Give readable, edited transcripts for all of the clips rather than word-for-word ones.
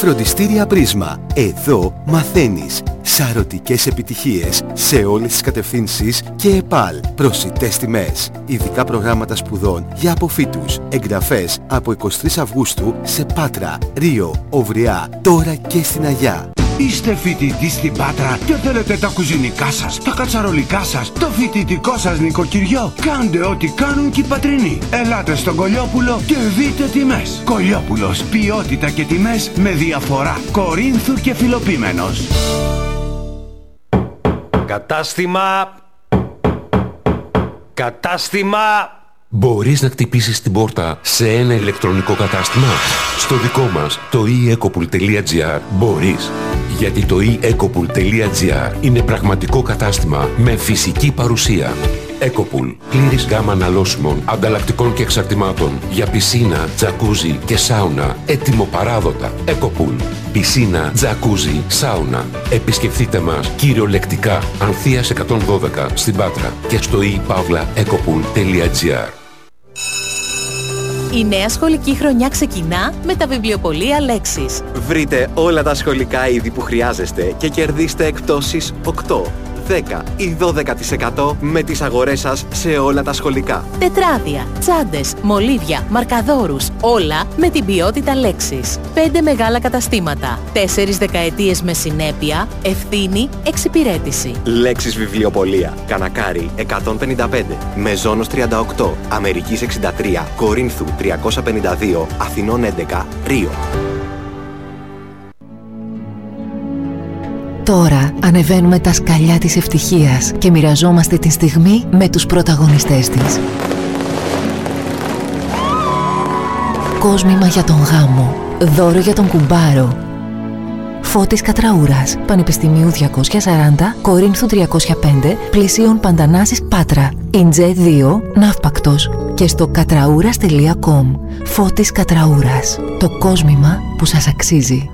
Φροντιστήρια Πρίσμα. Εδώ μαθαίνεις σαρωτικές επιτυχίες σε όλες τις κατευθύνσεις και ΕΠΑΛ. Προσιτές τιμές. Ειδικά προγράμματα σπουδών για αποφύτους. Εγγραφές από 23 Αυγούστου σε Πάτρα, Ρίο, Οβριά, τώρα και στην Αγιά. Είστε φοιτητής στην Πάτρα και θέλετε τα κουζινικά σας, τα κατσαρολικά σας, το φοιτητικό σας νοικοκυριό? Κάντε ό,τι κάνουν και οι πατρινοί. Ελάτε στον Κολιόπουλο και δείτε τιμές. Κολιόπουλος, ποιότητα και τιμές με διαφορά. Κορίνθου και Φιλοπίμενος. Κατάστημα. Μπορείς να χτυπήσεις την πόρτα σε ένα ηλεκτρονικό κατάστημα? Στο δικό μας, το eEcopool.gr, μπορείς. Γιατί το eEcopool.gr είναι πραγματικό κατάστημα με φυσική παρουσία. Ecopool. Πλήρης γάμα αναλώσιμων, ανταλλακτικών και εξαρτημάτων για πισίνα, τζακούζι και σάουνα. Έτοιμο παράδοτα. Ecopool. Πισίνα, τζακούζι, σάουνα. Επισκεφτείτε μας κυριολεκτικά Ανθείας 112 στην Πάτρα και στο ePavlaEcopool.gr. Η νέα σχολική χρονιά ξεκινά με τα βιβλιοπωλεία Λέξης. Βρείτε όλα τα σχολικά είδη που χρειάζεστε και κερδίστε εκπτώσεις 8, 10 ή 12% με τις αγορές σας σε όλα τα σχολικά. Τετράδια, τσάντες, μολύβια, μαρκαδόρους, όλα με την ποιότητα Λέξης. 5 μεγάλα καταστήματα, 4 δεκαετίες με συνέπεια, ευθύνη, εξυπηρέτηση. Λέξης βιβλιοπωλεία. Κανακάρι 155, Μεζόνος 38, Αμερικής 63, Κορίνθου 352, Αθηνών 11, Ρίο. Τώρα ανεβαίνουμε τα σκαλιά της ευτυχίας και μοιραζόμαστε τη στιγμή με τους πρωταγωνιστές της. Κόσμημα για τον γάμο. Δώρο για τον κουμπάρο. Φώτης Κατραούρας, Πανεπιστημίου 240, Κορίνθου 305, Πλησίων Παντανάσης Πάτρα. Ιντζέ 2, Ναύπακτος. Και στο κατραούρας.com. Φώτης Κατραούρας. Το κόσμημα που σας αξίζει.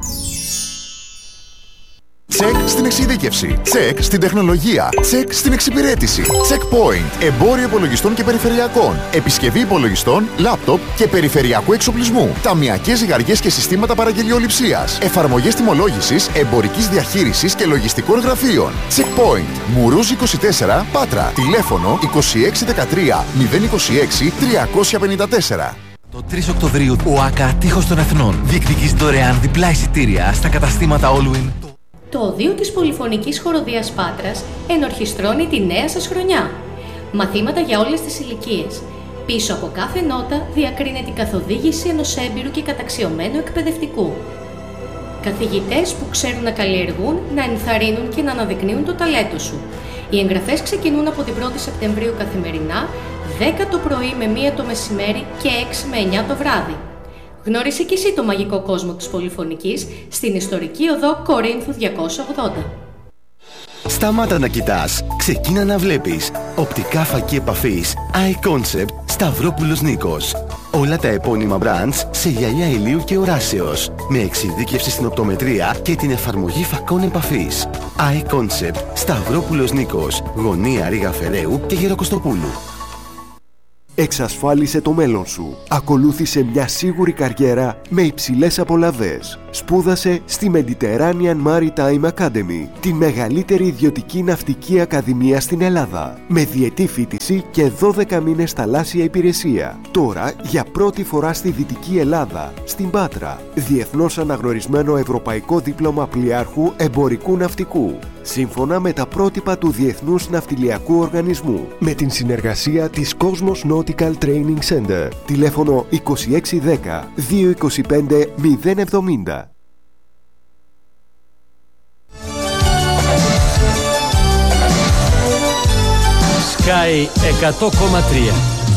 Τσεκ στην εξειδίκευση. Τσεκ στην τεχνολογία. Τσεκ στην εξυπηρέτηση. Checkpoint. Εμπόριο υπολογιστών και περιφερειακών. Επισκευή υπολογιστών, λάπτοπ και περιφερειακού εξοπλισμού. Ταμειακές ζυγαριές και συστήματα παραγγελιοληψίας. Εφαρμογές τιμολόγησης, εμπορικής διαχείρισης και λογιστικών γραφείων. Checkpoint. Μουρούζ 24, Πάτρα. Τηλέφωνο 2613 026 354. Το 3 Οκτωβρίου, ο ΑΚΑ Τείχος των Εθνών διεκδικείς δωρεάν διπλά εισιτήρια στα καταστήματα Allwin. Το Οδείο της Πολυφωνικής Χοροδίας Πάτρας ενορχιστρώνει τη νέα σας χρονιά. Μαθήματα για όλες τις ηλικίες. Πίσω από κάθε νότα διακρίνεται η καθοδήγηση ενός έμπειρου και καταξιωμένου εκπαιδευτικού. Καθηγητές που ξέρουν να καλλιεργούν, να ενθαρρύνουν και να αναδεικνύουν το ταλέντο σου. Οι εγγραφές ξεκινούν από την 1η Σεπτεμβρίου καθημερινά, 10 το πρωί με 1 το μεσημέρι και 6 με 9 το βράδυ. Γνώρισε και εσύ το μαγικό κόσμο της Πολυφωνικής στην ιστορική οδό Κορίνθου 280. Σταμάτα να κοιτάς, ξεκίνα να βλέπεις. Οπτικά φακή επαφής iConcept Σταυρόπουλος Νίκος. Όλα τα επώνυμα brands σε γυαλιά ηλίου και οράσεως. Με εξειδίκευση στην οπτομετρία και την εφαρμογή φακών επαφής. iConcept Σταυρόπουλος Νίκος. Γωνία Ρήγα Φεραίου και Γεροκοστοπούλου. Εξασφάλισε το μέλλον σου. Ακολούθησε μια σίγουρη καριέρα με υψηλές απολαβές. Σπούδασε στη Mediterranean Maritime Academy, τη μεγαλύτερη ιδιωτική ναυτική ακαδημία στην Ελλάδα, με διετή φοιτηση και 12 μήνες θαλάσσια υπηρεσία. Τώρα, για πρώτη φορά στη Δυτική Ελλάδα, στην Πάτρα, διεθνώς αναγνωρισμένο ευρωπαϊκό δίπλωμα πλοιάρχου εμπορικού ναυτικού, σύμφωνα με τα πρότυπα του Διεθνούς Ναυτιλιακού Οργανισμού, με την συνεργασία της Cosmos Nautical Training Center. Τηλέφωνο 2610 225 070. Sky 100,3.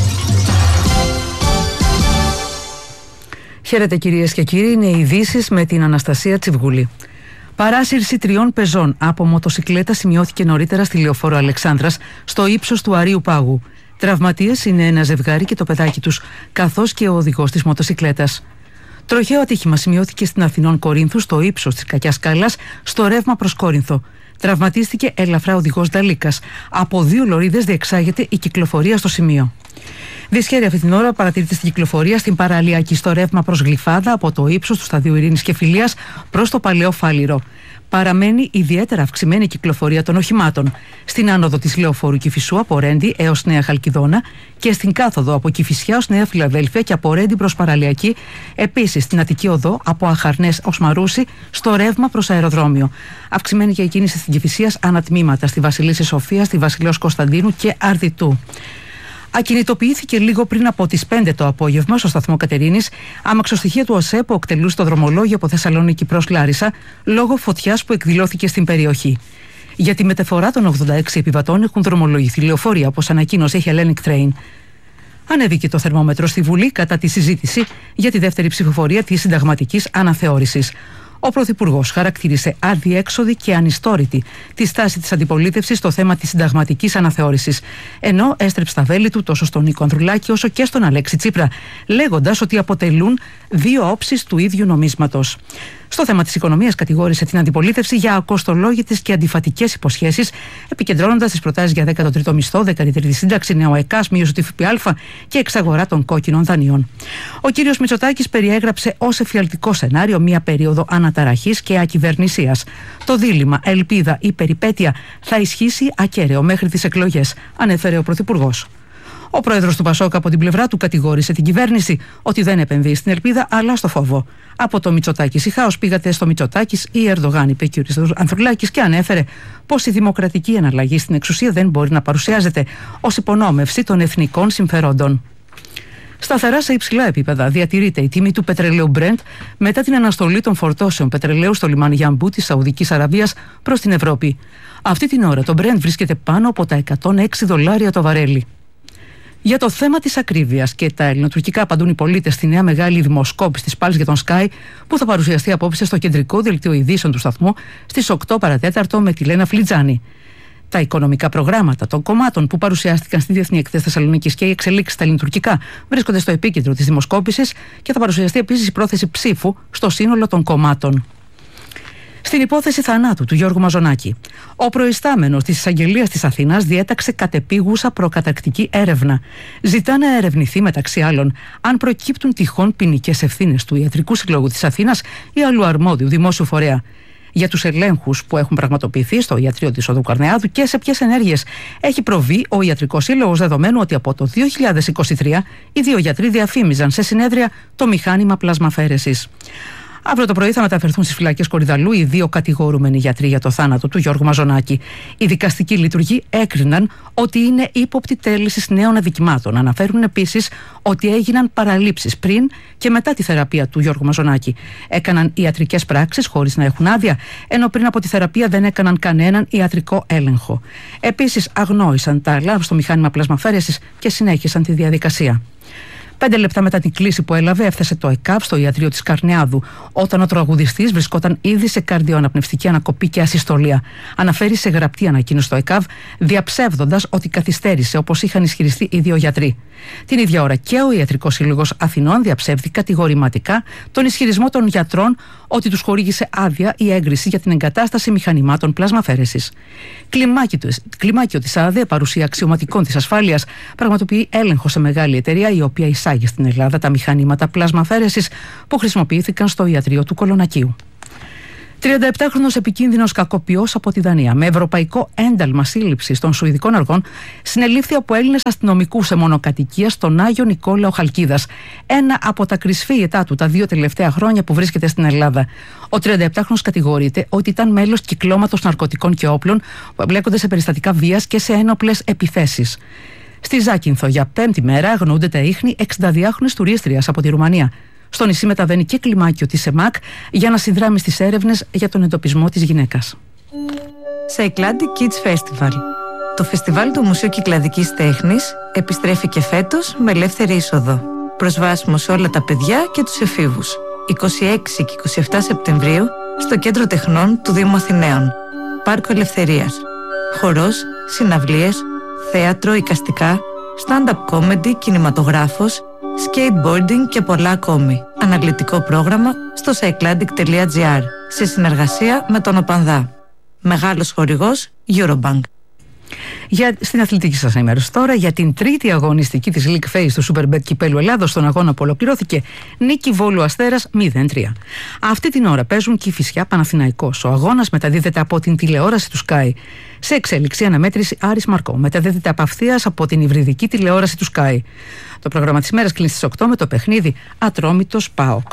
Χαίρετε κυρίες και κύριοι, είναι οι ειδήσεις με την Αναστασία Τσιβγουλή. Παράσυρση 3 πεζών από μοτοσικλέτα σημειώθηκε νωρίτερα στη Λεωφόρο Αλεξάνδρας, στο ύψος του Αρείου Πάγου. Τραυματίες είναι ένα ζευγάρι και το παιδάκι τους, καθώς και ο οδηγός της μοτοσικλέτας. Τροχαίο ατύχημα σημειώθηκε στην Αθηνών Κορίνθου, στο ύψος της Κακιάς Σκάλας, στο ρεύμα προς Κόρινθο. Τραυματίστηκε ελαφρά οδηγός Νταλίκας. Από 2 λωρίδες διεξάγεται η κυκλοφορία στο σημείο. Δυσχέρεια αυτή την ώρα παρατηρείται στην κυκλοφορία στην παραλιακή στο ρεύμα προς Γλυφάδα από το ύψος του σταδίου Ειρήνης και Φιλίας προς το Παλαιό Φάληρο. Παραμένει ιδιαίτερα αυξημένη η κυκλοφορία των οχημάτων στην άνοδο της Λεωφόρου Κηφισού από Ρέντι έως Νέα Χαλκιδόνα και στην κάθοδο από Κηφισιά ως Νέα Φιλαδέλφια και από Ρέντι προς Παραλιακή. Επίσης στην Αττική Οδό από Αχαρνές ως Μαρούσι στο ρεύμα προς αεροδρόμιο. Αυξημένη και η κίνηση στην Κηφισίας ανατμήματα στη Βασιλίσσης Σοφία, στη Βασιλέως Κωνσταντίνου και Αρδιτού. Ακινητοποιήθηκε λίγο πριν από τις 5 το απόγευμα στο σταθμό Κατερίνης αμαξοστοιχεία του ΟΣΕ που εκτελούσε το δρομολόγιο από Θεσσαλονίκη προς Λάρισα λόγω φωτιάς που εκδηλώθηκε στην περιοχή. Για τη μεταφορά των 86 επιβατών έχουν δρομολογηθεί λεωφορεία, όπως ανακοίνωσε η Hellenic Train. Ανέβηκε το θερμόμετρο στη Βουλή κατά τη συζήτηση για τη δεύτερη ψηφοφορία της συνταγματικής αναθεώρησης. Ο Πρωθυπουργός χαρακτήρισε αδιέξοδη και ανιστόρητη τη στάση της αντιπολίτευσης στο θέμα της συνταγματικής αναθεώρησης, ενώ έστρεψε τα βέλη του τόσο στον Νίκο Ανδρουλάκη όσο και στον Αλέξη Τσίπρα, λέγοντας ότι αποτελούν 2 όψεις του ίδιου νομίσματος. Στο θέμα της οικονομίας κατηγόρησε την αντιπολίτευση για ακοστολόγητες και αντιφατικές υποσχέσεις, επικεντρώνοντας τις προτάσεις για 13ο μισθό, 13η σύνταξη, νέο ΕΚΑΣ, μείωση του ΦΠΑ και εξαγορά των κόκκινων δανείων. Ο κύριος Μητσοτάκης περιέγραψε ως εφιαλτικό σενάριο μία περίοδο αναταραχής και ακυβερνησίας. Το δίλημμα ελπίδα ή περιπέτεια θα ισχύσει ακέραιο μέχρι τις εκλογές, ανέφερε ο Πρωθυπουργός. Ο πρόεδρος του Πασόκ από την πλευρά του κατηγόρησε την κυβέρνηση ότι δεν επενδύει στην ελπίδα αλλά στο φόβο. Από το Μητσοτάκης η χάος πήγατε στο Μητσοτάκης ή Ερντογάν, είπε ο κ. Ανδρουλάκης και ανέφερε πως η δημοκρατική εναλλαγή στην εξουσία δεν μπορεί να παρουσιάζεται ως υπονόμευση των εθνικών συμφερόντων. Σταθερά σε υψηλά επίπεδα διατηρείται η τιμή του πετρελαίου Brent μετά την αναστολή των φορτώσεων πετρελαίου στο λιμάνι Γιαμπού της Σαουδικής Αραβίας προς την Ευρώπη. Αυτή την ώρα το Brent βρίσκεται πάνω από τα $106 το βαρέλι. Για το θέμα της ακρίβειας και τα ελληνοτουρκικά απαντούν οι πολίτες στη νέα μεγάλη δημοσκόπηση της Pulse για τον Sky που θα παρουσιαστεί απόψε στο κεντρικό δελτίο ειδήσεων του σταθμού στις 8 παρατέταρτο με τη Λένα Φλιτζάνη. Τα οικονομικά προγράμματα των κομμάτων που παρουσιάστηκαν στη Διεθνή Εκθέση Θεσσαλονίκης και οι εξελίξεις στα ελληνοτουρκικά βρίσκονται στο επίκεντρο της δημοσκόπησης και θα παρουσιαστεί επίσης η πρόθεση ψήφου στο σύνολο των κομμάτων. Στην υπόθεση θανάτου του Γιώργου Μαζονάκη, ο προϊστάμενος της Εισαγγελίας της Αθήνας διέταξε κατεπίγουσα προκαταρκτική έρευνα. Ζητά να ερευνηθεί μεταξύ άλλων αν προκύπτουν τυχόν ποινικές ευθύνες του Ιατρικού Συλλόγου της Αθήνας ή αλλού αρμόδιου δημόσιου φορέα για τους ελέγχους που έχουν πραγματοποιηθεί στο ιατρείο της Οδού Καρνεάδου και σε ποιες ενέργειες έχει προβεί ο Ιατρικός Σύλλογος, δεδομένου ότι από το 2023 οι 2 γιατροί διαφήμιζαν σε συνέδρια το μηχάνημα πλασμαφαίρεσης. Αύριο το πρωί θα μεταφερθούν στις φυλακές Κορυδαλλού οι 2 κατηγορούμενοι γιατροί για το θάνατο του Γιώργου Μαζονάκη. Οι δικαστικοί λειτουργοί έκριναν ότι είναι ύποπτοι τέλησης νέων αδικημάτων. Αναφέρουν επίσης ότι έγιναν παραλήψεις πριν και μετά τη θεραπεία του Γιώργου Μαζονάκη. Έκαναν ιατρικές πράξεις χωρίς να έχουν άδεια, ενώ πριν από τη θεραπεία δεν έκαναν κανέναν ιατρικό έλεγχο. Επίσης αγνόησαν τα λάθη στο μηχάνημα πλασμαφαίρεσης και συνέχισαν τη διαδικασία. 5 λεπτά μετά την κλήση που έλαβε, έφτασε το ΕΚΑΒ στο ιατρείο της Καρνεάδου, όταν ο τραγουδιστής βρισκόταν ήδη σε καρδιοαναπνευστική ανακοπή και ασυστολία. Αναφέρει σε γραπτή ανακοίνωση στο ΕΚΑΒ, διαψεύδοντας ότι καθυστέρησε, όπως είχαν ισχυριστεί οι 2 γιατροί. Την ίδια ώρα και ο Ιατρικός Σύλλογος Αθηνών διαψεύδει κατηγορηματικά τον ισχυρισμό των γιατρών ότι τους χορήγησε άδεια ή έγκριση για την εγκατάσταση μηχανημάτων πλασμαφαίρεσης. Κλιμάκιο της ΑΔΕ, παρουσία αξιωματικών της ασφάλειας, πραγματοποιεί έλεγχο σε μεγάλη εταιρεία η οποία εισάγει στην Ελλάδα τα μηχανήματα πλασμαφαίρεσης που χρησιμοποιήθηκαν στο ιατρείο του Κολονακίου. 37χρονος επικίνδυνος κακοποιός από τη Δανία, με ευρωπαϊκό ένταλμα σύλληψης των Σουηδικών αργών, συνελήφθη από Έλληνες αστυνομικούς σε μονοκατοικία στον Άγιο Νικόλαο Χαλκίδας, ένα από τα κρυσφύγετά του τα 2 τελευταία χρόνια που βρίσκεται στην Ελλάδα. Ο 37χρονος κατηγορείται ότι ήταν μέλος κυκλώματος ναρκωτικών και όπλων που εμπλέκονται σε περιστατικά βίας και σε ένοπλες επιθέσεις. Στη Ζάκυνθο για 5η μέρα αγνοούνται τα ίχνη 62χρονης τουρίστριας από τη Ρουμανία. Στο νησί μεταβαίνει και κλιμάκιο της ΕΜΑΚ για να συνδράμει στις έρευνες για τον εντοπισμό της γυναίκας. Cycladic Kids Festival. Το φεστιβάλ του Μουσείου Κυκλαδικής Τέχνης επιστρέφει και φέτος με ελεύθερη είσοδο. Προσβάσιμο σε όλα τα παιδιά και τους εφήβους. 26 και 27 Σεπτεμβρίου στο Κέντρο Τεχνών του Δήμου Αθηναίων. Πάρκο Ελευθερίας. Χορός, συναυλίες, θέατρο, εικαστικά, stand-up comedy, κινηματογράφος, skateboarding και πολλά ακόμη. Αναλυτικό πρόγραμμα στο cycladic.gr σε συνεργασία με τον ΟΠΑΝΔΑ. Μεγάλος χορηγός Eurobank. Στην αθλητική σας ενημέρωση τώρα, για την τρίτη αγωνιστική της League Phase του Superbet Κυπέλλου Ελλάδος, στον αγώνα που ολοκληρώθηκε, νίκη Βόλου Αστέρας 0-3. Αυτή την ώρα παίζουν Κηφισιά Παναθηναϊκός. Ο αγώνας μεταδίδεται από την τηλεόραση του Sky. Σε εξέλιξη αναμέτρηση Άρης Μαρκό. Μεταδίδεται απευθείας από την υβριδική τηλεόραση του Sky. Το πρόγραμμα της μέρας κλείνει στις 8 με το παιχνίδι Ατρόμητος ΠΑΟΚ.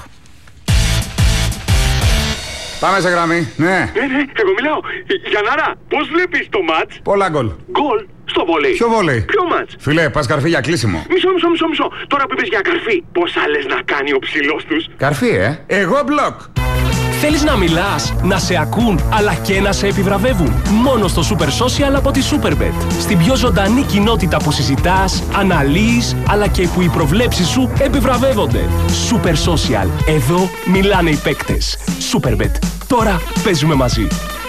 Πάμε σε γραμμή, ναι. Εγώ μιλάω. Γιαννάρα, πώς βλέπεις το μάτς? Πολλά γκολ. Γκολ στο βολέι. Ποιο βολέι? Ποιο μάτς? Φιλέ, πας καρφί για κλείσιμο. Μισό. Τώρα που είπες για καρφί, πώς άλλες να κάνει ο ψηλός τους? Καρφί, εγώ μπλοκ. Θέλεις να μιλάς, να σε ακούν, αλλά και να σε επιβραβεύουν? Μόνο στο Super Social από τη Superbet. Στην πιο ζωντανή κοινότητα που συζητάς, αναλύεις, αλλά και που οι προβλέψεις σου επιβραβεύονται. Super Social. Εδώ μιλάνε οι παίκτες. Superbet. Τώρα παίζουμε μαζί.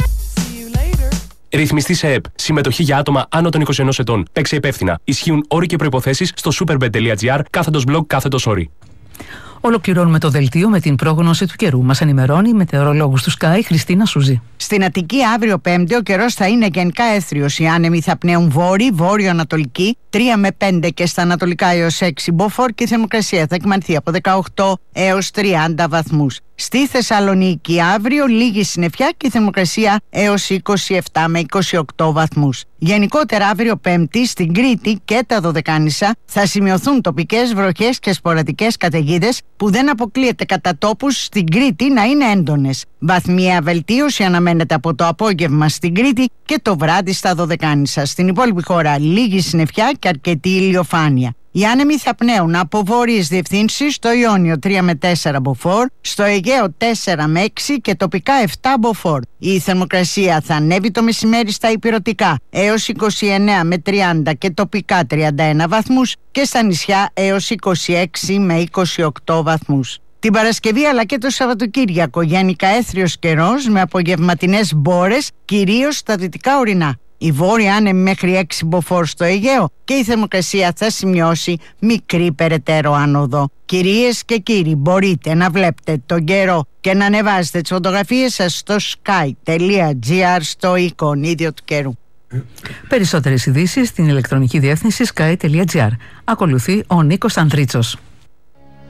Ρυθμιστή σε ΕΠ. Συμμετοχή για άτομα άνω των 21 ετών. Παίξε υπεύθυνα. Ισχύουν όροι και προϋποθέσεις στο superbet.gr/blog/όροι. Ολοκληρώνουμε το δελτίο με την πρόγνωση του καιρού. Μας ενημερώνει η μετεωρολόγος του Sky, Χριστίνα Σουζή. Στην Αττική αύριο Πέμπτη ο καιρός θα είναι γενικά έθριος. Οι άνεμοι θα πνέουν βόρειο-ανατολική 3 με 5 και στα ανατολικά έως 6 μποφόρ και η θερμοκρασία θα εκμανθεί από 18 έως 30 βαθμούς. Στη Θεσσαλονίκη αύριο λίγη συννεφιά και η θερμοκρασία έως 27 με 28 βαθμούς. Γενικότερα αύριο Πέμπτη στην Κρήτη και τα Δωδεκάνησα θα σημειωθούν τοπικές βροχές και σποραδικές καταιγίδες που δεν αποκλείεται κατά τόπους στην Κρήτη να είναι έντονες. Βαθμιαία βελτίωση αναμένεται από το απόγευμα στην Κρήτη και το βράδυ στα Δωδεκάνησα. Στην υπόλοιπη χώρα λίγη συννεφιά και αρκετή ηλιοφάνεια. Οι άνεμοι θα πνέουν από βόρειες διευθύνσεις στο Ιόνιο 3 με 4 μποφόρ, στο Αιγαίο 4 με 6 και τοπικά 7 μποφόρ. Η θερμοκρασία θα ανέβει το μεσημέρι στα ηπειρωτικά έως 29 με 30 και τοπικά 31 βαθμούς και στα νησιά έως 26 με 28 βαθμούς. Την Παρασκευή αλλά και το Σαββατοκύριακο γενικά έθριος καιρός με απογευματινές μπόρες κυρίως στα δυτικά ορεινά. Η βόρεια άνεμη μέχρι 6 μποφόρ στο Αιγαίο και η θερμοκρασία θα σημειώσει μικρή περαιτέρω άνοδο. Κυρίες και κύριοι, μπορείτε να βλέπετε τον καιρό και να ανεβάζετε τις φωτογραφίες σας στο sky.gr στο εικονίδιο του καιρού. Περισσότερες ειδήσεις στην ηλεκτρονική διεύθυνση sky.gr. Ακολουθεί ο Νίκος Ανδρίτσος.